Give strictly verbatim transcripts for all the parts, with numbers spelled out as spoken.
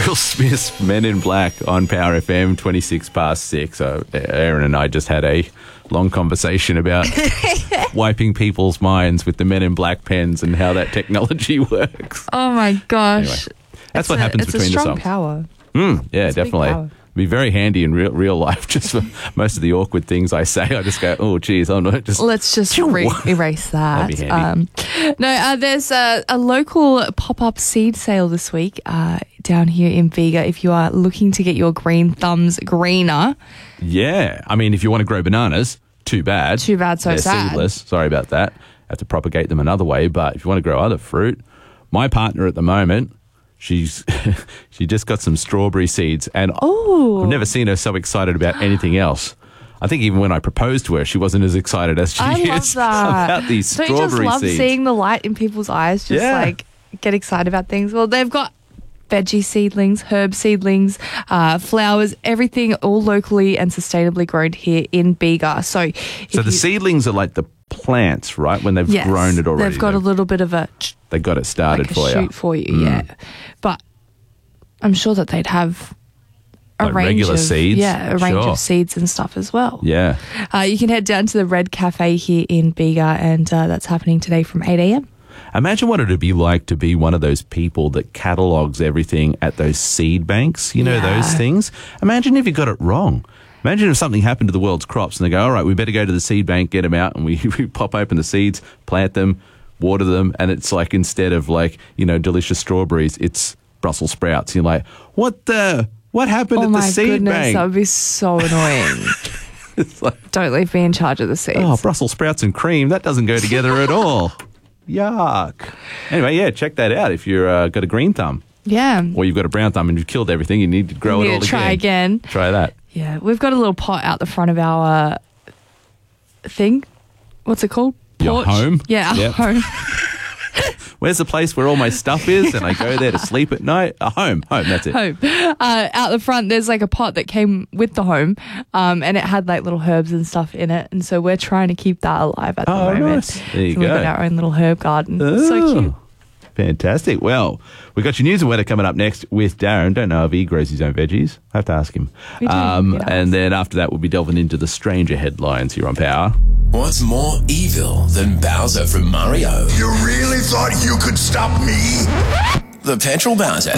Michael Smith's Men in Black on Power F M, twenty-six past six. So Aaron and I just had a long conversation about wiping people's minds with the Men in Black pens and how that technology works. Oh my gosh. Anyway, that's it's what a, happens it's between a the strong songs. Power. Mm, yeah, It's a big definitely. power. Be very handy in real real life. Just for most of the awkward things I say, I just go, oh, geez, I'm not just. Let's just re- erase that. That'd be handy. Um, no, uh, there's a, a local pop-up seed sale this week uh, down here in Bega. If you are looking to get your green thumbs greener, Yeah, I mean, if you want to grow bananas, too bad. Too bad, so They're sad. seedless. Sorry about that. Have to propagate them another way. But if you want to grow other fruit, my partner at the moment, she's she just got some strawberry seeds, and oh, I've never seen her so excited about anything else. I think even when I proposed to her, she wasn't as excited as she I is love that. about these Don't strawberry you just love seeds. seeing the light in people's eyes? Just Yeah. like get excited about things. Well, they've got veggie seedlings, herb seedlings, uh, flowers, everything all locally and sustainably grown here in Bega. So, if so the you, seedlings are like the plants, right? When they've yes, grown it already, they've got a little bit of a they got it started like a for shoot you. for you, Mm. yeah. But I'm sure that they'd have a Like range regular of seeds? yeah, a range Sure. of seeds and stuff as well. Yeah. Uh, you can head down to the Red Cafe here in Bega, and uh, that's happening today from eight a.m. Imagine what it would be like to be one of those people that catalogs everything at those seed banks, you know, Yeah. those things. Imagine if you got it wrong. Imagine if something happened to the world's crops and they go, all right, we better go to the seed bank, get them out, and we, we pop open the seeds, plant them, water them, and it's like instead of like, you know, delicious strawberries, it's Brussels sprouts. You're like, what the, what happened Oh at the my seed goodness, bank? that would be so annoying. It's like, Don't leave me in charge of the seeds. oh, Brussels sprouts and cream, that doesn't go together at all. Yuck. Anyway, yeah, check that out if you've uh, got a green thumb. Yeah. Or you've got a brown thumb and you've killed everything, you need to grow You it need all to try again. again. Try that. Yeah, we've got a little pot out the front of our uh, thing. What's it called? Your Porch? home? Yeah, our Yep. home. Where's the place where all my stuff is and I go there to sleep at night? A home. Home, that's it. home. Uh, out the front, there's like a pot that came with the home, um, and it had like little herbs and stuff in it. And so we're trying to keep that alive at the Oh, moment. nice. There you so we've go. got our own little herb garden. It's so Oh, cute. Fantastic. Well, we've got your news and weather coming up next with Darren. Don't know if he grows his own veggies. I have to ask him. We do. Um, He does. and then after that, we'll be delving into the stranger headlines here on Power. What's more evil than Bowser from Mario? You really thought you could stop me? The Petrol Bowser.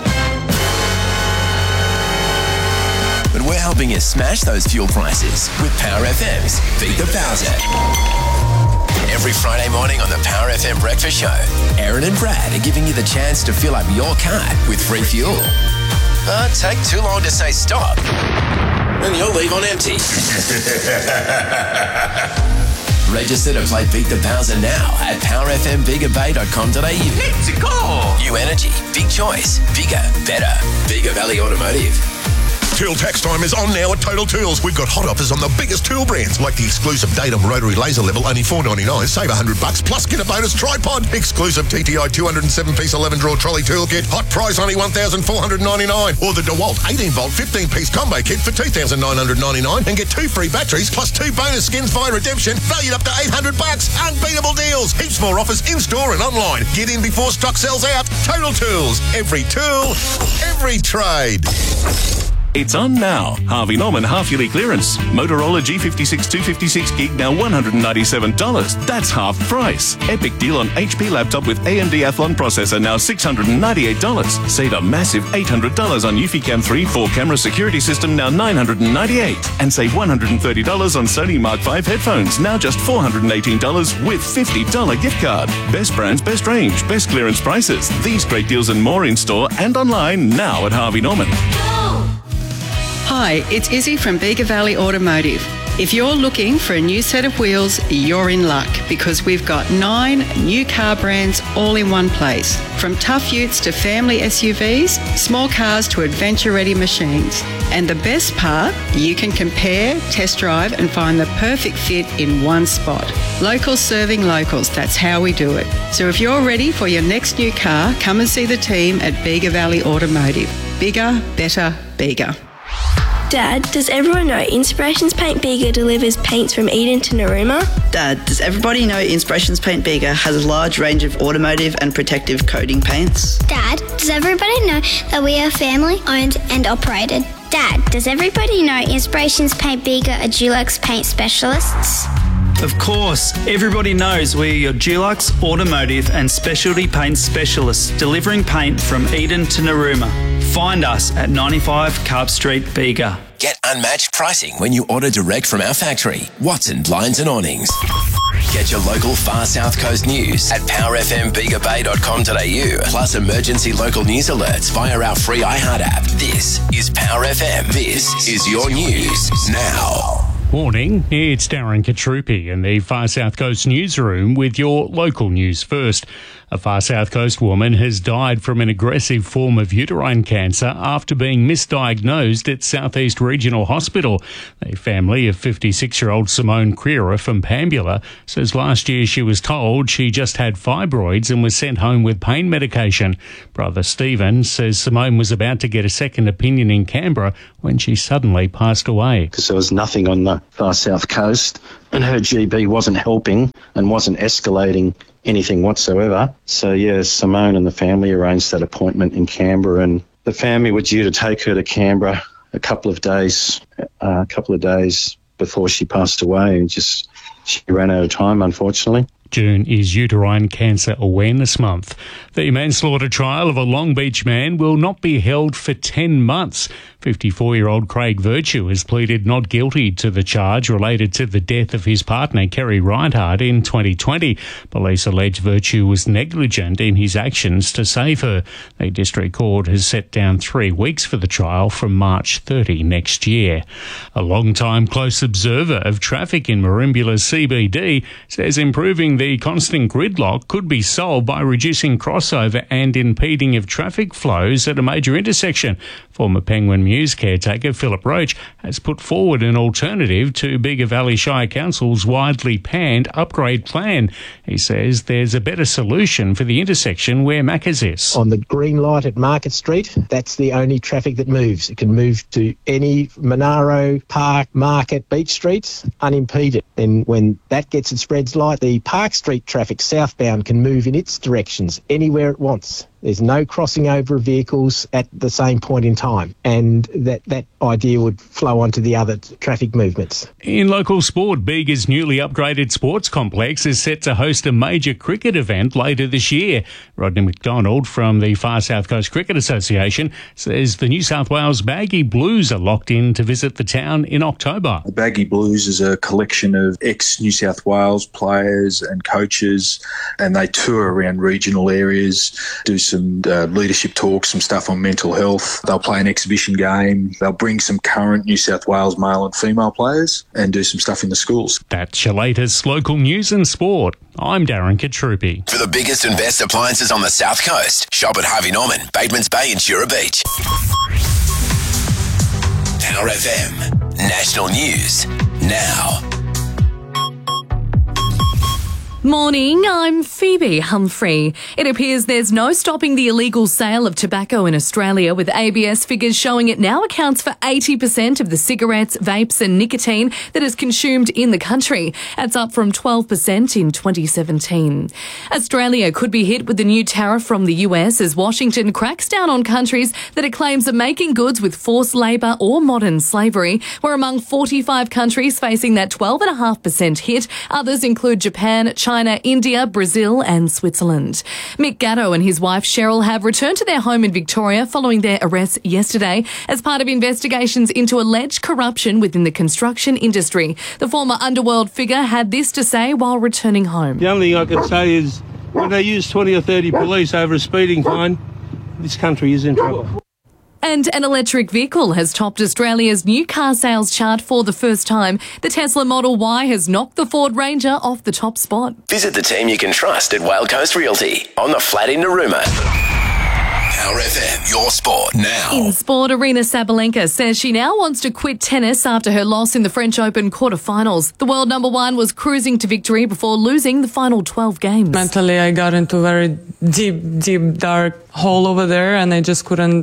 But we're helping you smash those fuel prices with Power F M's Beat the Bowser. Every Friday morning on the Power F M Breakfast Show, Aaron and Brad are giving you the chance to fill up your car with free fuel. But take too long to say stop, and you'll leave on empty. Register to play Beat the Bowser now at power f m bega bay dot com dot a u. Let's go! New energy, big choice, bigger, better. Bega Valley Automotive. Tool tax time is on now at Total Tools. We've got hot offers on the biggest tool brands, like the exclusive Datum rotary laser level, only four ninety-nine. Save one hundred bucks, plus get a bonus tripod. Exclusive T T I two oh seven piece eleven drawer trolley toolkit. Hot price only one thousand four hundred ninety-nine. Or the DeWalt eighteen volt fifteen piece combo kit for two thousand nine hundred ninety-nine and get two free batteries plus two bonus skins via redemption, valued up to eight hundred bucks. Unbeatable deals. Heaps more offers in store and online. Get in before stock sells out. Total Tools. Every tool, every trade. It's on now. Harvey Norman half-yearly clearance. Motorola G fifty-six two fifty-six gig now one hundred ninety-seven dollars. That's half price. Epic deal on H P laptop with A M D Athlon processor now six hundred ninety-eight dollars. Save a massive eight hundred dollars on Eufy Cam three four-camera security system now nine hundred ninety-eight dollars. And save one hundred thirty dollars on Sony Mark five headphones now just four hundred eighteen dollars with fifty dollars gift card. Best brands, best range, best clearance prices. These great deals and more in store and online now at Harvey Norman. Hi, it's Izzy from Bega Valley Automotive. If you're looking for a new set of wheels, you're in luck because we've got nine new car brands all in one place. From tough utes to family S U Vs, small cars to adventure-ready machines. And the best part, you can compare, test drive and find the perfect fit in one spot. Locals serving locals, that's how we do it. So if you're ready for your next new car, come and see the team at Bega Valley Automotive. Bigger, better, bigger. Dad, does everyone know Inspirations Paint Bega delivers paints from Eden to Narooma? Dad, does everybody know Inspirations Paint Bega has a large range of automotive and protective coating paints? Dad, does everybody know that we are family owned and operated? Dad, does everybody know Inspirations Paint Bega are Dulux paint specialists? Of course, everybody knows we are your Dulux automotive and specialty paint specialists, delivering paint from Eden to Narooma. Find us at ninety-five Carp Street, Bega. Get unmatched pricing when you order direct from our factory, Watson Blinds and Awnings. Get your local Far South Coast news at power f m bega bay dot com dot a u, plus emergency local news alerts via our free iHeart app. This is Power F M. This is your news now. Morning, it's Darren Katrupi in the Far South Coast newsroom with your local news first. A Far South Coast woman has died from an aggressive form of uterine cancer after being misdiagnosed at South East Regional Hospital. The family of fifty-six-year-old Simone Creera from Pambula says last year she was told she just had fibroids and was sent home with pain medication. Brother Stephen says Simone was about to get a second opinion in Canberra when she suddenly passed away. Because there was nothing on the Far South Coast and her G B wasn't helping and wasn't escalating anything whatsoever. So, yeah, Simone and the family arranged that appointment in Canberra, and the family were due to take her to Canberra a couple of days, uh, a couple of days before she passed away, and just she ran out of time, unfortunately. June is Uterine Cancer Awareness Month. The manslaughter trial of a Long Beach man will not be held for ten months. fifty-four-year-old Craig Virtue has pleaded not guilty to the charge related to the death of his partner, Kerry Reinhardt, in twenty twenty. Police allege Virtue was negligent in his actions to save her. The District Court has set down three weeks for the trial from March thirtieth next year. A long-time close observer of traffic in Merimbula's C B D says improving the constant gridlock could be solved by reducing crossover and impeding of traffic flows at a major intersection. Former Penguin Mews caretaker Philip Roach has put forward an alternative to Bega Valley Shire Council's widely panned upgrade plan. He says there's a better solution for the intersection where Macca's is. On the green light at Market Street, that's the only traffic that moves. It can move to any Monaro, Park, Market, Beach Streets unimpeded. Then when that gets its red light, the Park Street traffic southbound can move in its directions anywhere it wants. There's no crossing over of vehicles at the same point in time, and that, that idea would flow onto the other t- traffic movements. In local sport, Bega's newly upgraded sports complex is set to host a major cricket event later this year. Rodney McDonald from the Far South Coast Cricket Association says the New South Wales Baggy Blues are locked in to visit the town in October. The Baggy Blues is a collection of ex-New South Wales players and coaches, and they tour around regional areas, do some uh, leadership talks, some stuff on mental health. They'll play an exhibition game. They'll bring some current New South Wales male and female players and do some stuff in the schools. That's your latest local news and sport. I'm Darren Katrupi. For the biggest and best appliances on the South Coast, shop at Harvey Norman, Batemans Bay and Shura Beach. Power F M. National News now. Morning, I'm Phoebe Humphrey. It appears there's no stopping the illegal sale of tobacco in Australia, with A B S figures showing it now accounts for eighty percent of the cigarettes, vapes and nicotine that is consumed in the country. That's up from twelve percent in twenty seventeen. Australia could be hit with the new tariff from the U S as Washington cracks down on countries that it claims are making goods with forced labour or modern slavery. We're among forty-five countries facing that twelve point five percent hit. Others include Japan, China, China, India, Brazil and Switzerland. Mick Gatto and his wife Cheryl have returned to their home in Victoria following their arrest yesterday as part of investigations into alleged corruption within the construction industry. The former underworld figure had this to say while returning home. The only thing I can say is when they use twenty or thirty police over a speeding fine, this country is in trouble. And an electric vehicle has topped Australia's new car sales chart for the first time. The Tesla Model Y has knocked the Ford Ranger off the top spot. Visit the team you can trust at Whale Coast Realty on the flat in Narooma. Power F M, your sport now. In sport, Aryna Sabalenka says she now wants to quit tennis after her loss in the French Open quarterfinals. The world number one was cruising to victory before losing the final twelve games. Mentally, I got into a very deep, deep, dark hole over there, and I just couldn't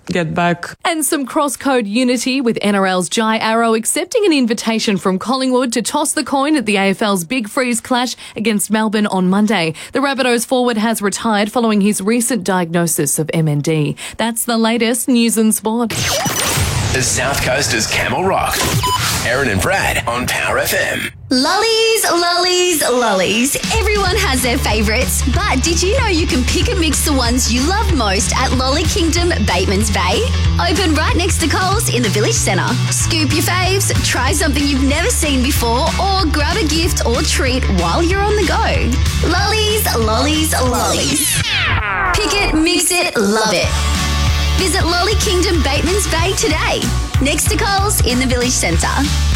get back. And some cross-code unity with N R L's Jai Arrow accepting an invitation from Collingwood to toss the coin at the A F L's Big Freeze clash against Melbourne on Monday. The Rabbitohs forward has retired following his recent diagnosis of M N D. That's the latest news and sport. The South Coasters Camel Rock. Aaron and Brad on Power F M. Lollies, lollies, lollies. Everyone has their favourites, but did you know you can pick and mix the ones you love most at Lolly Kingdom, Bateman's Bay? Open right next to Coles in the Village Centre. Scoop your faves, try something you've never seen before, or grab a gift or treat while you're on the go. Lollies, lollies, lollies. Pick it, mix it, love it. Visit Lolly Kingdom, Bateman's Bay today, next to Coles in the Village Centre.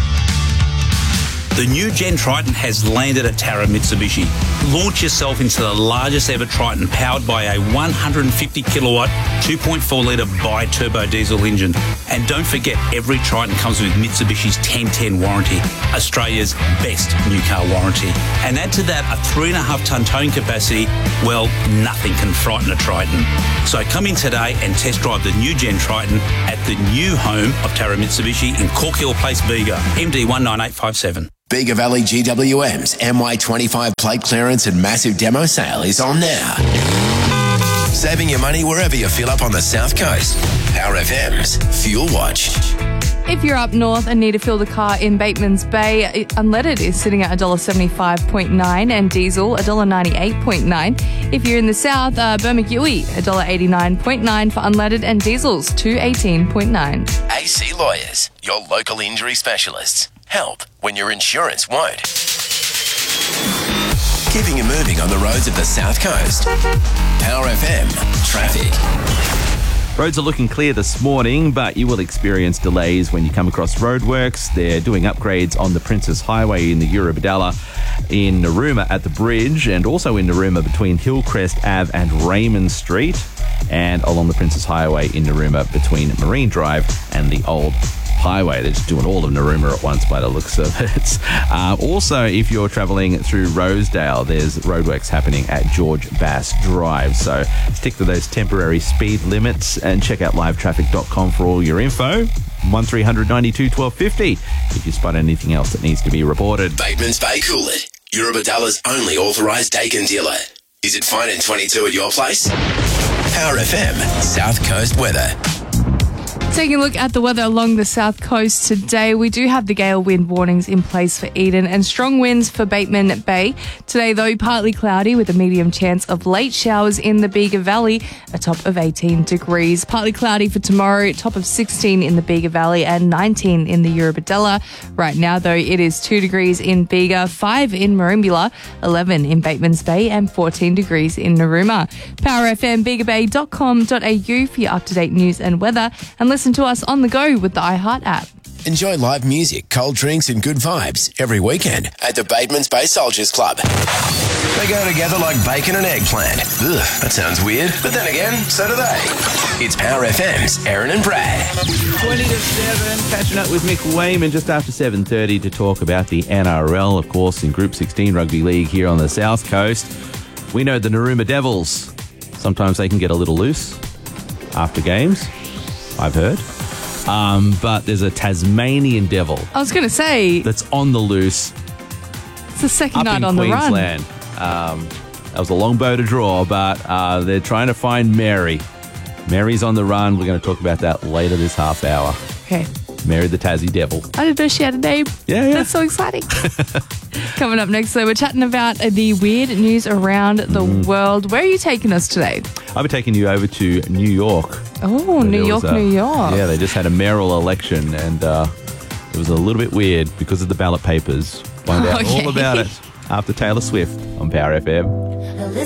The new Gen Triton has landed at Tara Mitsubishi. Launch yourself into the largest ever Triton powered by a one hundred fifty kilowatt, two point four litre bi-turbo diesel engine. And don't forget, every Triton comes with Mitsubishi's ten ten warranty, Australia's best new car warranty. And add to that a three and a half tonne towing capacity, well, nothing can frighten a Triton. So come in today and test drive the new Gen Triton at the new home of Tara Mitsubishi in Cork Hill Place, Bega, M D one nine eight five seven. Bega Valley G W M's M Y twenty-five plate clearance and massive demo sale is on now. Saving your money wherever you fill up on the South Coast. Power F M's Fuel Watch. If you're up north and need to fill the car in Bateman's Bay, unleaded is sitting at one dollar seventy-five point nine and diesel one dollar ninety-eight point nine. If you're in the south, uh, Bermagui one dollar eighty-nine point nine for unleaded and diesel's two dollars eighteen point nine. A C Lawyers, your local injury specialists. Help when your insurance won't. Keeping you moving on the roads of the South Coast. Power F M Traffic. Roads are looking clear this morning, but you will experience delays when you come across roadworks. They're doing upgrades on the Princess Highway in the Eurobodalla, in Narooma at the bridge, and also in Narooma between Hillcrest Ave and Raymond Street, and along the Princess Highway in Narooma between Marine Drive and the Old Highway. They're just doing all of Narooma at once by the looks of it. Uh, also, if you're travelling through Rosedale, there's roadworks happening at George Bass Drive. So stick to those temporary speed limits and check out live traffic dot com for all your info. one three hundred ninety-two twelve fifty if you spot anything else that needs to be reported. Bateman's Bay Coolid, Eurobodalla's only authorised Dakin dealer. Is it fine in twenty-two at your place? Power F M South Coast weather. Taking a look at the weather along the south coast today, we do have the gale wind warnings in place for Eden and strong winds for Bateman Bay. Today, though, partly cloudy with a medium chance of late showers in the Bega Valley, a top of eighteen degrees. Partly cloudy for tomorrow, top of sixteen in the Bega Valley and nineteen in the Eurobodalla. Right now, though, it is two degrees in Bega, five in Merimbula, eleven in Bateman's Bay and fourteen degrees in Narooma. Power F M bega bay dot com dot a u for your up-to-date news and weather, and listen to us on the go with the iHeart app. Enjoy live music, cold drinks and good vibes every weekend at the Bateman's Bay Soldiers Club. They go together like bacon and eggplant. Ugh, that sounds weird, but then again, so do they. It's Power F M's Aaron and Brad. twenty to seven, catching up with Mick Wayman just after seven thirty to talk about the N R L, of course, in Group sixteen Rugby League here on the South Coast. We know the Narooma Devils, sometimes they can get a little loose after games, I've heard. Um, but there's a Tasmanian Devil. I was going to say. That's on the loose. It's the second up night in on Queensland. the run. Um, that was a long bow to draw, but uh, they're trying to find Mary. Mary's on the run. We're going to talk about that later this half hour. Okay. Mary the Tassie Devil. I didn't know she had a name. Yeah, yeah. That's so exciting. Coming up next, though, we're chatting about the weird news around the mm. world. Where are you taking us today? I'll be taking you over to New York. Oh, New York, a, New York. Yeah, they just had a mayoral election, and uh, it was a little bit weird because of the ballot papers. Find out okay. all about it after Taylor Swift on Power F M.